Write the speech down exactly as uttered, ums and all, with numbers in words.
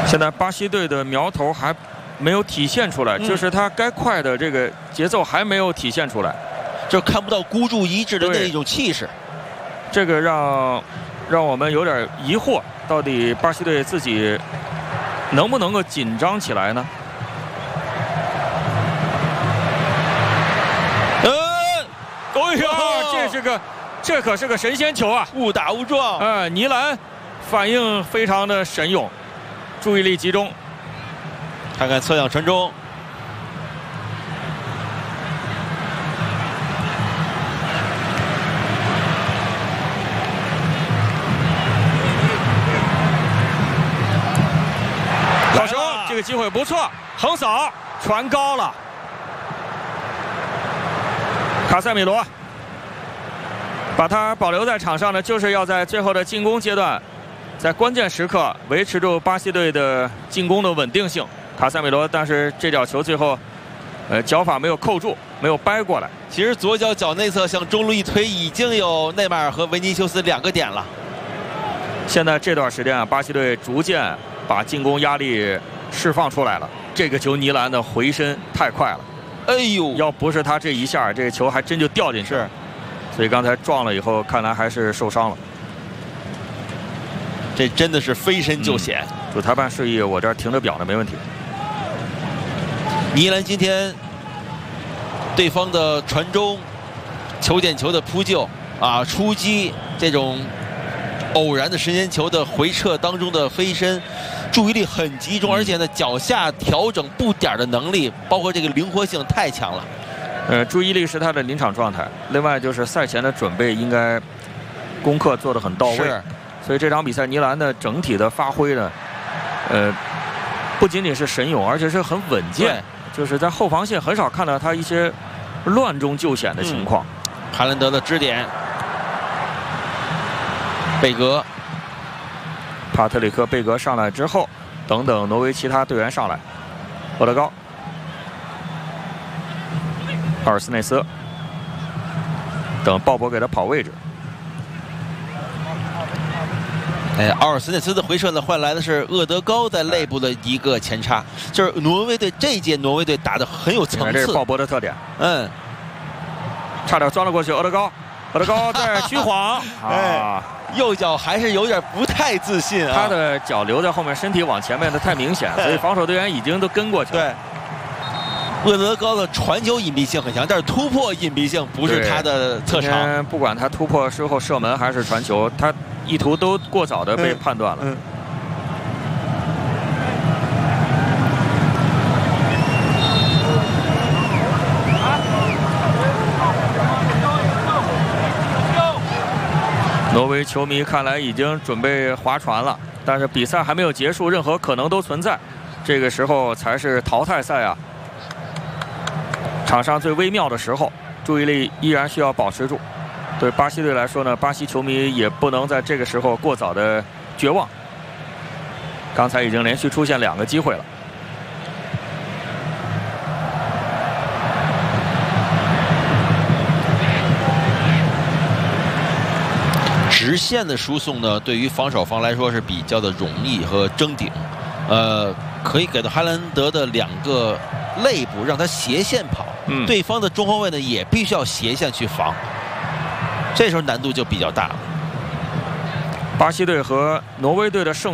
现在巴西队的苗头还没有体现出来，嗯、就是他该快的这个节奏还没有体现出来， 就看不到孤注一掷的那一种气势。 这个让让我们有点疑惑，到底巴西队自己能不能够紧张起来呢？ 呃， 哎呀，这是个，这可是个神仙球啊！ 误打误撞。 呃，尼兰反应非常的神勇，注意力集中。 看看侧仰传中。 好球！这个机会不错，横扫传高了。卡塞米罗把他保留在场上呢，就是要在最后的进攻阶段，在关键时刻维持住巴西队的进攻的稳定性。卡塞米罗，但是这脚球最后，呃，脚法没有扣住，没有掰过来。 其实左脚脚内侧向中路一推，已经有内马尔和维尼修斯两个点了。 现在这段时间啊，巴西队逐渐 把进攻压力释放出来了。这个球尼兰的回身太快了， 哎呦！要不是他这一下，这个球还真就掉进去了。所以刚才撞了以后，看来还是受伤了。 这真的是飞身就险。 嗯、主裁判示意，我这儿停着表呢，没问题。 尼兰今天对方的传中、球点球的扑救啊、出击这种 偶然的时间球的回撤当中的飞身，注意力很集中，而且呢脚下调整步点的能力，包括这个灵活性太强了。 呃，注意力是他的临场状态，另外就是赛前的准备应该功课做得很到位。所以这场比赛尼兰的整体的发挥呢，呃，不仅仅是神勇，而且是很稳健，就是在后防线很少看到他一些乱中救险的情况。 嗯、哈兰德的支点。 贝格、 帕特里克·贝格上来之后，等等挪威其他队员上来，奥德高、阿尔斯内斯等鲍勃给他跑位置。 哎，奥尔斯内斯的回撤呢，换来的是厄德高在内部的一个前插，就是挪威队这一届挪威队打得很有层次。 这是鲍勃的特点。 嗯， 差点钻了过去，奥德高。 奥德高在虚晃，啊， 右脚还是有点不太自信啊。 他的脚留在后面，身体往前面的太明显，所以防守队员已经都跟过去了。 对，厄德高的传球隐蔽性很强，但是突破隐蔽性不是他的特长。 不管他突破之后射门还是传球，他意图都过早的被判断了。嗯嗯 挪威球迷看来已经准备划船了，但是比赛还没有结束，任何可能都存在。这个时候才是淘汰赛啊，场上最微妙的时候，注意力依然需要保持住。对巴西队来说呢，巴西球迷也不能在这个时候过早的绝望。刚才已经连续出现两个机会了。 直线的输送呢，对于防守方来说是比较的容易和争顶，呃，可以给到哈兰德的两个肋部，让他斜线跑，嗯，对方的中后卫呢也必须要斜线去防，这时候难度就比较大了。 巴西队和挪威队的胜